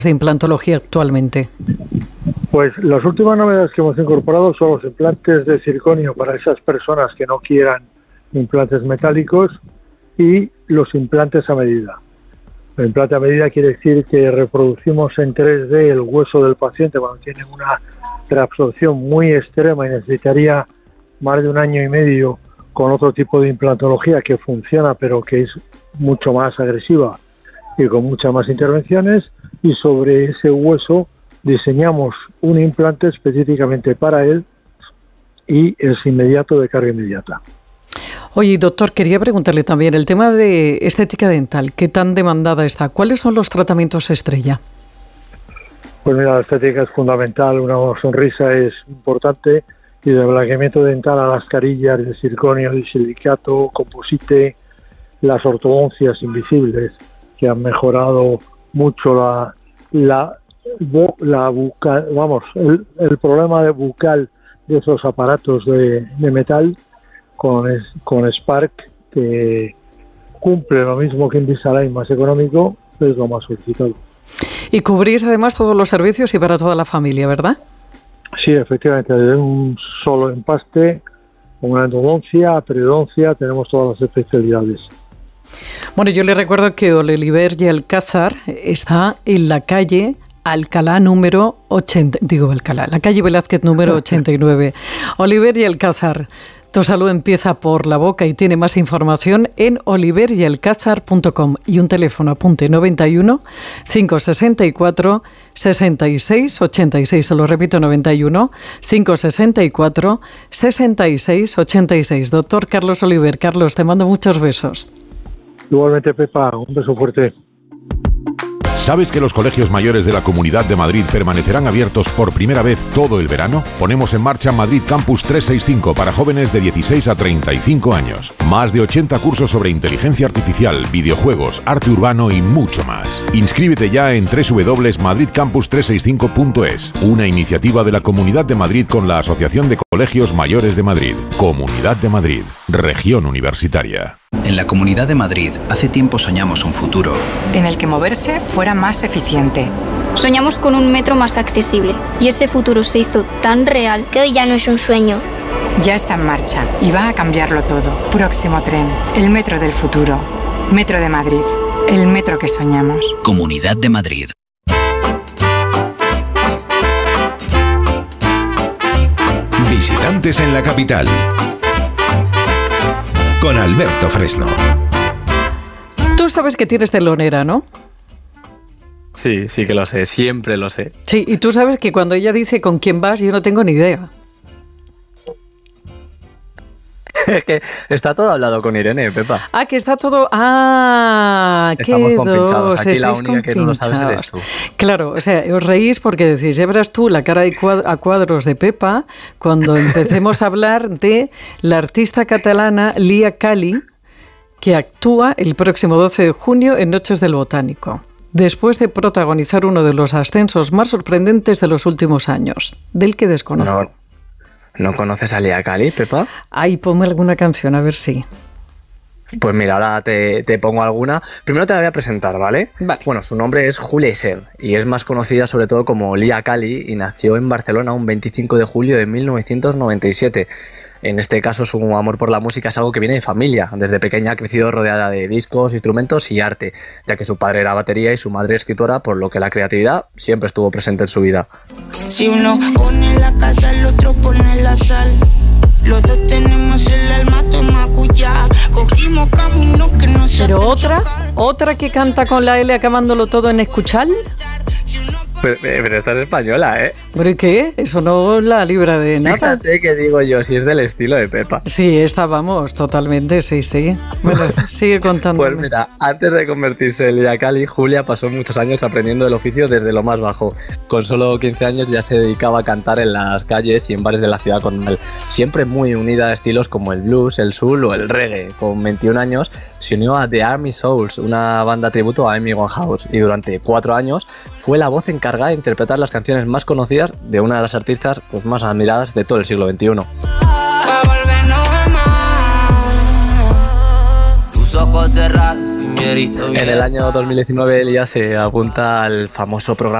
de implantología actualmente? Pues las últimas novedades que hemos incorporado son los implantes de circonio para esas personas que no quieran implantes metálicos y los implantes a medida. El implante a medida quiere decir que reproducimos en 3D el hueso del paciente cuando tiene una reabsorción muy extrema y necesitaría más de 1 año y medio con otro tipo de implantología que funciona pero que es mucho más agresiva y con muchas más intervenciones, y sobre ese hueso diseñamos un implante específicamente para él y es inmediato, de carga inmediata. Oye, doctor, quería preguntarle también el tema de estética dental, ¿qué tan demandada está? ¿Cuáles son los tratamientos estrella? Pues mira, la estética es fundamental, una sonrisa es importante, y de blanqueamiento dental a las carillas de circonio, de silicato, composite, las ortodoncias invisibles que han mejorado mucho la bucal, el problema de bucal de esos aparatos de metal con Spark, que cumple lo mismo que Invisalign, más económico, es lo más solicitado. Y cubrís además todos los servicios y para toda la familia, ¿verdad? Sí, efectivamente, de un solo empaste, una endodoncia, periodoncia, tenemos todas las especialidades. Bueno, yo le recuerdo que Oliver y Alcázar está en la calle Alcalá número 80, la calle Velázquez número 89. Oliver y Alcázar. Tu salud empieza por la boca y tiene más información en oliveryalcázar.com y un teléfono, apunte, 91 564 66 86. Se lo repito, 91 564 66 86. Doctor Carlos Oliver. Carlos, te mando muchos besos. Igualmente, Pepa, un beso fuerte. ¿Sabes que los colegios mayores de la Comunidad de Madrid permanecerán abiertos por primera vez todo el verano? Ponemos en marcha Madrid Campus 365 para jóvenes de 16 a 35 años. Más de 80 cursos sobre inteligencia artificial, videojuegos, arte urbano y mucho más. Inscríbete ya en www.madridcampus365.es, una iniciativa de la Comunidad de Madrid con la Asociación de Colegios Mayores de Madrid. Comunidad de Madrid, región universitaria. En la Comunidad de Madrid, hace tiempo soñamos un futuro en el que moverse fuera más eficiente. Soñamos con un metro más accesible y ese futuro se hizo tan real que hoy ya no es un sueño. Ya está en marcha y va a cambiarlo todo. Próximo tren, el metro del futuro. Metro de Madrid, el metro que soñamos. Comunidad de Madrid. Visitantes en la capital. Con Alberto Fresno. Tú sabes que tienes telonera, ¿no? Sí, sí que lo sé, siempre lo sé. Sí, y tú sabes que cuando ella dice con quién vas, yo no tengo ni idea. Es que está todo hablado con Irene, Pepa. Ah, que está todo... Ah, estamos compinchados. Aquí la única compinchados. que no lo sabes eres tú. Claro, o sea, os reís porque decís, ya verás tú la cara a cuadros de Pepa cuando empecemos a hablar de la artista catalana Lia Cali, que actúa el próximo 12 de junio en Noches del Botánico, después de protagonizar uno de los ascensos más sorprendentes de los últimos años, del que desconozco. ¿No conoces a Lia Cali, Pepa? Ay, ponme alguna canción, a ver si... Pues mira, ahora te pongo alguna. Primero te la voy a presentar, ¿vale? Vale. Bueno, su nombre es Julia Isern y es más conocida sobre todo como Lia Cali y nació en Barcelona un 25 de julio de 1997. En este caso, su amor por la música es algo que viene de familia. Desde pequeña ha crecido rodeada de discos, instrumentos y arte, ya que su padre era batería y su madre escritora, por lo que la creatividad siempre estuvo presente en su vida. Si uno pone la casa, el otro pone la sal. Los dos tenemos el alma tomacuyá. Cogimos caminos que no se... Pero otra que canta con la L acabándolo todo en escuchar. Pero esta es española, ¿eh? ¿Pero y qué? Eso no la libra de nada. Fíjate que digo yo, si es del estilo de Pepa. Sí, esta vamos, totalmente, sí. Bueno, sigue contándome. Pues mira, antes de convertirse en Lia Cali, Julia pasó muchos años aprendiendo el oficio desde lo más bajo. Con solo 15 años ya se dedicaba a cantar en las calles y en bares de la ciudad condal, siempre muy unida a estilos como el blues, el soul o el reggae. Con 21 años se unió a The Army Souls, una banda tributo a Amy Winehouse, y durante 4 años fue la voz encargada de interpretar las canciones más conocidas de una de las artistas pues, más admiradas de todo el siglo XXI. Tus ojos cerrados y mi En el año 2019 Elías se apunta al famoso programa